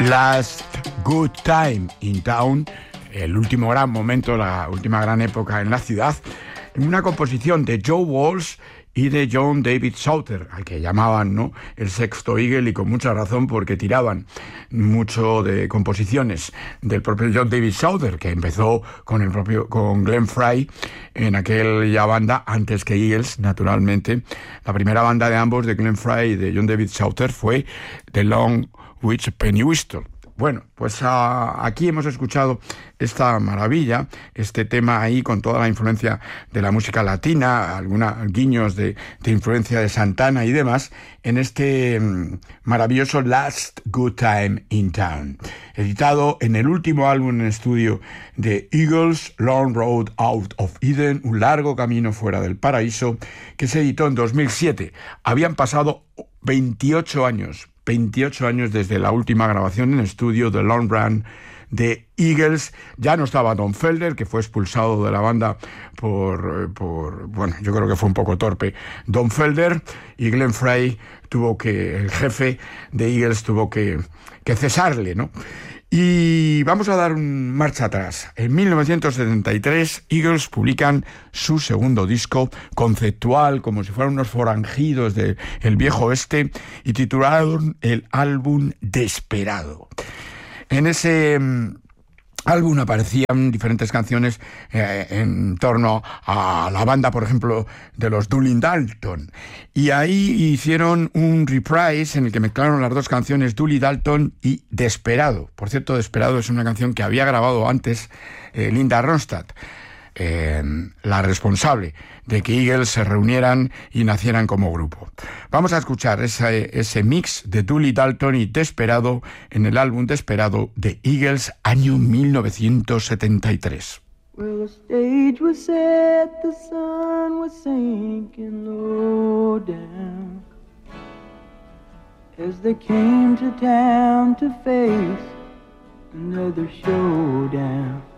Last Good Time in Town, el último gran momento, la última gran época en la ciudad, en una composición de Joe Walsh y de John David Souther, al que llamaban, ¿no?, el sexto Eagle, y con mucha razón, porque tiraban mucho de composiciones del propio John David Souther, que empezó con Glenn Frey en aquella banda antes que Eagles, naturalmente. La primera banda de ambos, de Glenn Frey y de John David Souther, fue The Long Witch Penny Whistle. Bueno, pues aquí hemos escuchado esta maravilla, este tema ahí con toda la influencia de la música latina, algunos guiños de influencia de Santana y demás, en este maravilloso Last Good Time in Town, editado en el último álbum en estudio de Eagles, Long Road Out of Eden, un largo camino fuera del paraíso, que se editó en 2007. Habían pasado 28 años desde la última grabación en estudio de Long Run de Eagles. Ya no estaba Don Felder, que fue expulsado de la banda bueno, yo creo que fue un poco torpe Don Felder, y Glenn Frey el jefe de Eagles tuvo que cesarle, ¿no? Y vamos a dar un marcha atrás. En 1973, Eagles publican su segundo disco, conceptual, como si fueran unos forajidos del viejo oeste, y titularon el álbum Desperado. En ese álbum aparecían diferentes canciones en torno a la banda, por ejemplo, de los Dooley Dalton, y ahí hicieron un reprise en el que mezclaron las dos canciones, Dooley Dalton y Desperado. Por cierto, Desperado es una canción que había grabado antes Linda Ronstadt, la responsable de que Eagles se reunieran y nacieran como grupo. Vamos a escuchar ese mix de Dooley Dalton y Desperado en el álbum Desperado de Eagles, año 1973. Well, the stage was set, the sun was sinking low down as they came to town to face another showdown.